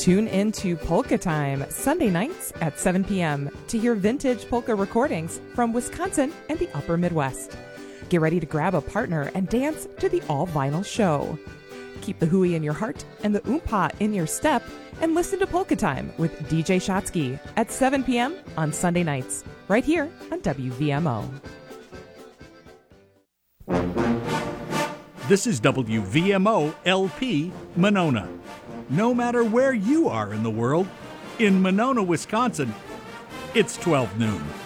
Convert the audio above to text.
Tune in to Polka Time Sunday nights at 7 p.m. to hear vintage polka recordings from Wisconsin and the Upper Midwest. Get ready to grab a partner and dance to the all-vinyl show. Keep the hooey in your heart and the oompa in your step and listen to Polka Time with DJ Shotsky at 7 p.m. on Sunday nights, right here on WVMO. This is WVMO LP Monona. No matter where you are in the world, in Monona, Wisconsin, it's 12 noon.